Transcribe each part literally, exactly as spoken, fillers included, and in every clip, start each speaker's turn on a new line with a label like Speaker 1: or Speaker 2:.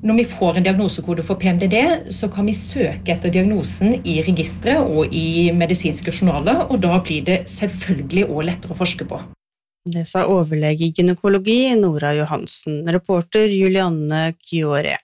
Speaker 1: Når vi får en diagnosekode for P M D D, så kan vi søke etter diagnosen i registret og i medisinske journaler, og da blir det selvfølgelig også lettere å forske på.
Speaker 2: Det sa overlege i gynekologi Nora Johansen, reporter Julianne Kjore.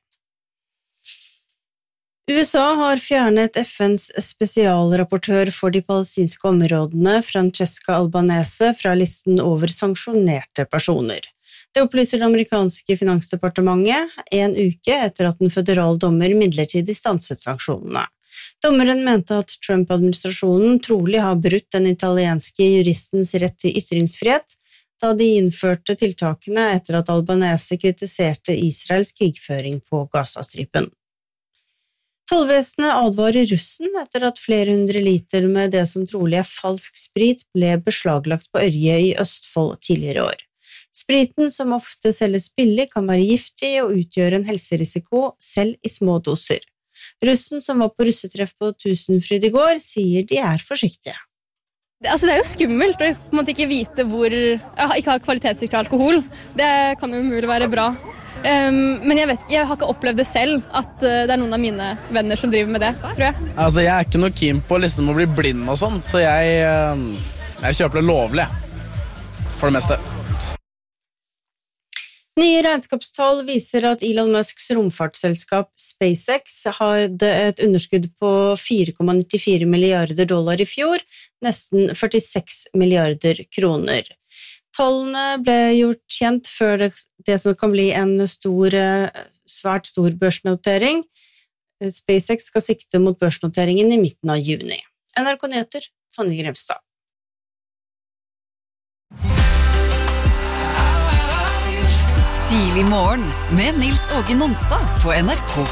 Speaker 2: U S A har fjernet F N's spesialrapportør for de palestinske områdene, Francesca Albanese, fra listen over sanksjonerte personer. Det opplyser det amerikanske finansdepartementet en uke etter at en føderal dommer midlertidig stanset sanksjonene. Dommeren mente at Trump-administrasjonen trolig har brutt den italienske juristens rett til ytringsfrihet, da de innførte tiltakene etter at Albanese kritiserte Israels krigføring på Gazastripen. Tollvesenet advarer russen etter at flere hundre liter med det som trolig er falsk sprit ble beslaglagt på Ørje i Østfold tidligere år. Spriten, som ofte selges billig, kan være giftig og utgjøre en helserisiko selv i små doser. Russen, som var på russetreff på Tusenfryd i går, sier de er forsiktige.
Speaker 3: Altså, det er jo skummelt å på en måte ikke vite hvor ikke ha kvalitetssikret alkohol. Det kan jo umulig være bra. Um, men jeg, vet, jeg har ikke opplevd det selv at uh, det er noen av mine venner som driver med det, tror jeg.
Speaker 4: Altså, jeg er ikke noe keen på liksom, å bli blind og sånt, så jeg, uh, jeg kjøper det lovlig, for det meste.
Speaker 2: Nye regnskapstall viser at Elon Musks romfartsselskap SpaceX hadde et underskudd på fire komma nittifire milliarder dollar i fjor, nesten førtiseks milliarder kroner. Tallene ble gjort kjent før det, det som kan bli en stor, svært stor børsnotering. SpaceX skal sikte mot børsnoteringen i midten av juni. N R K Nyheter, Tonje Grimstad.
Speaker 5: Tidlig morgen med Nils Åge Nonstad på N R K